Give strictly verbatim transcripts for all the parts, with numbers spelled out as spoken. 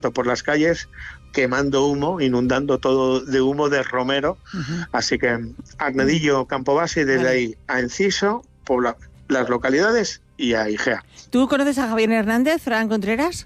por las calles, quemando humo, inundando todo de humo de romero. Uh-huh. Así que Arnedillo, Campo Base, y desde vale. ahí a Enciso, Pobla, las localidades y a Igea. ¿Tú conoces a Javier Hernández, Fran Contreras?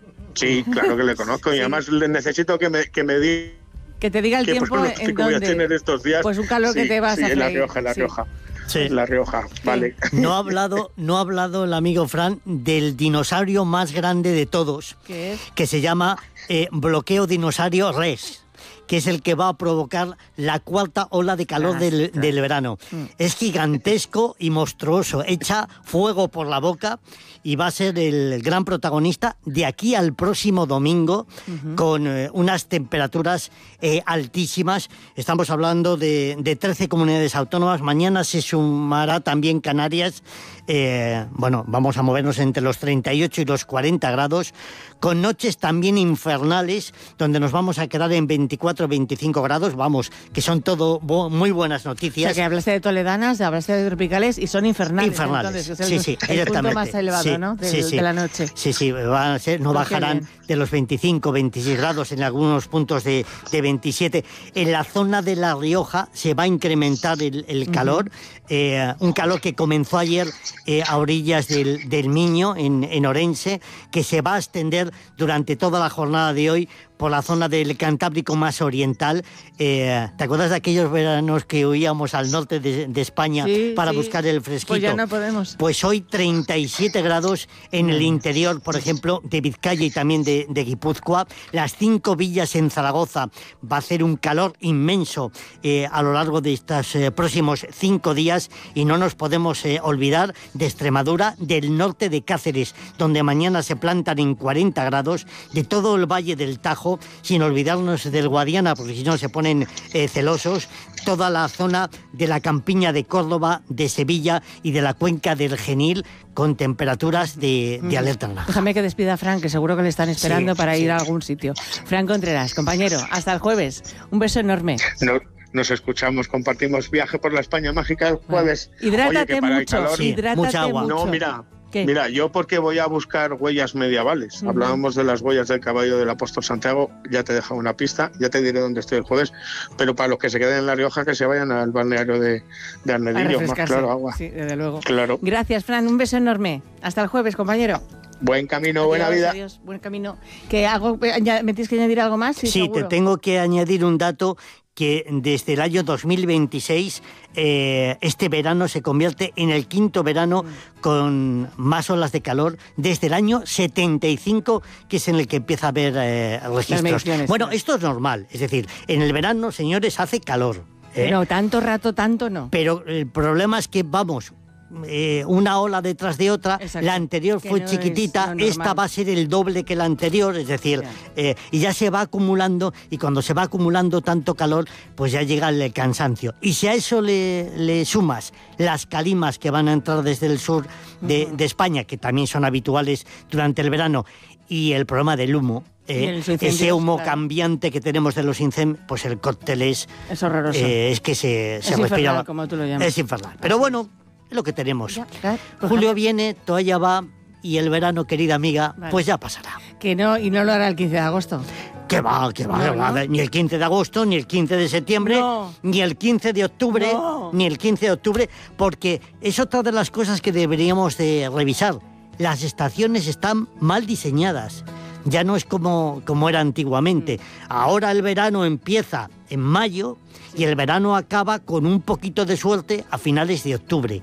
Sí, claro que le conozco, sí. Y además le necesito que me, que me diga... Que te diga el tiempo en voy a tener estos días. Pues un calor sí, que te vas sí, a freír. En La Rioja, en La sí. Rioja. Sí. La Rioja, vale. No ha hablado, no ha hablado el amigo Fran del dinosaurio más grande de todos, ¿qué es? Que se llama eh, Bloqueo Dinosaurio Rex, que es el que va a provocar la cuarta ola de calor del, del verano. Mm. Es gigantesco y monstruoso, echa fuego por la boca y va a ser el gran protagonista de aquí al próximo domingo, uh-huh. con eh, unas temperaturas eh, altísimas. Estamos hablando de, de trece comunidades autónomas. Mañana se sumará también Canarias. Eh, bueno, vamos a movernos entre los treinta y ocho y los cuarenta grados, con noches también infernales, donde nos vamos a quedar en veinticuatro, veinticinco grados, vamos, que son todo bo- muy buenas noticias. O sea, que hablaste de toledanas, hablaste de tropicales y son infernales. Infernales, entonces, o sea, sí, sí, el punto más elevado, sí, ¿no? De, sí, sí. de la noche. Sí, sí, van a ser, no pues bajarán de los veinticinco, veintiséis grados, en algunos puntos de, de veintisiete. En la zona de La Rioja se va a incrementar el, el calor, uh-huh. eh, un calor que comenzó ayer eh, a orillas del, del Miño, en, en Orense, que se va a extender durante toda la jornada de hoy por la zona del Cantábrico más oriental. Eh, ¿Te acuerdas de aquellos veranos que huíamos al norte de, de España sí, para sí. buscar el fresquito? Pues ya no podemos. Pues hoy treinta y siete grados en el interior, por ejemplo, de Vizcaya y también de, de Guipúzcoa. Las cinco villas en Zaragoza va a hacer un calor inmenso eh, a lo largo de estos eh, próximos cinco días, y no nos podemos eh, olvidar de Extremadura, del norte de Cáceres, donde mañana se plantan en cuarenta grados, de todo el Valle del Tajo, sin olvidarnos del Guadiana, porque si no se ponen eh, celosos, toda la zona de la campiña de Córdoba, de Sevilla y de la cuenca del Genil, con temperaturas de, de alerta naranja. Déjame que despida a Fran, que seguro que le están esperando sí, para sí. ir a algún sitio. Fran Contreras, compañero, hasta el jueves. Un beso enorme. No. Nos escuchamos, compartimos viaje por la España mágica el jueves. Bueno, hidrátate Oye, que para mucho, el calor, sí, hidrátate mucha agua. mucho. No, mira, ¿Qué? mira, yo porque voy a buscar huellas medievales. Uh-huh. Hablábamos de las huellas del caballo del apóstol Santiago, ya te he dejado una pista, ya te diré dónde estoy el jueves, pero para los que se queden en La Rioja, que se vayan al balneario de, de Arnedillo, más claro, agua. Sí, desde luego. Claro. Gracias, Fran, un beso enorme. Hasta el jueves, compañero. Buen camino, adiós, buena vida. Adiós, buen camino. ¿Que hago, ¿Me tienes que añadir algo más? Sí, sí te tengo que añadir un dato, que desde el año dos mil veintiséis eh, este verano se convierte en el quinto verano mm. con más olas de calor desde el año setenta y cinco, que es en el que empieza a haber eh, registros. Bueno, esto es normal, es decir, en el verano, señores, hace calor. ¿eh? No, tanto rato, tanto no. Pero el problema es que vamos... Eh, una ola detrás de otra. Exacto. La anterior que fue no chiquitita, esta va a ser el doble que la anterior, es decir, eh, y ya se va acumulando, y cuando se va acumulando tanto calor, pues ya llega el cansancio. Y si a eso le, le sumas las calimas que van a entrar desde el sur de, uh-huh. de España, que también son habituales durante el verano, y el problema del humo, Eh, ese humo claro. cambiante que tenemos de los incendios, pues el cóctel es... Es horroroso. Eh, es que se, es se respira... infernal, como tú lo llamas. Es infernal. Pero bueno... es lo que tenemos. Ya, claro, pues Julio vale. viene, toalla va, y el verano, querida amiga, vale. pues ya pasará. Que no, y no lo hará el quince de agosto. Que va, que va, no, que va. ¿no? Ni el quince de agosto, ni el quince de septiembre, no. ni el quince de octubre, no. ni el quince de octubre, porque es otra de las cosas que deberíamos de revisar. Las estaciones están mal diseñadas. Ya no es como, como era antiguamente. Ahora el verano empieza en mayo y el verano acaba con un poquito de suerte a finales de octubre.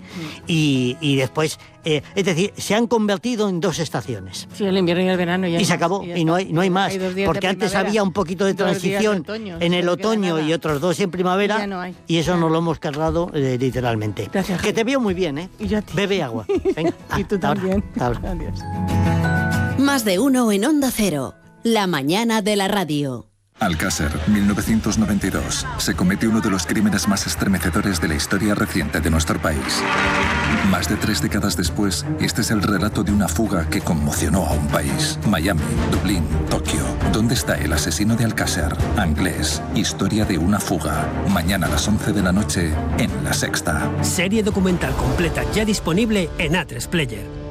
Y, y después, eh, es decir, se han convertido en dos estaciones. Sí, el invierno y el verano. Ya y se acabó, y, y no hay, no hay más. Hay porque antes había un poquito de transición otoño, en el otoño y otros dos en primavera. Y, ya no hay. y eso nos lo hemos cargado eh, literalmente. Gracias. Que te veo muy bien, ¿eh? Y yo a ti. Bebe agua. Venga, y tú también. Ahora, ahora. Adiós. Más de uno en Onda Cero. La mañana de la radio. Alcácer, mil novecientos noventa y dos. Se comete uno de los crímenes más estremecedores de la historia reciente de nuestro país. Más de tres décadas después, este es el relato de una fuga que conmocionó a un país. Miami, Dublín, Tokio. ¿Dónde está el asesino de Alcácer? Anglés. Historia de una fuga. Mañana a las once de la noche en La Sexta. Serie documental completa ya disponible en A tres Player.